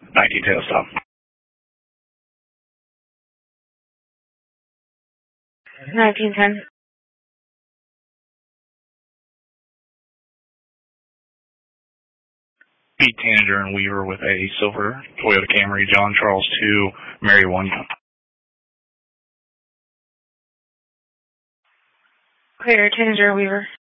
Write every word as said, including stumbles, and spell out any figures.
nineteen tail stop. nineteen ten. Pete Tanager and Weaver with a silver Toyota Camry, John Charles two, Mary one. Clear, Tanager, Weaver.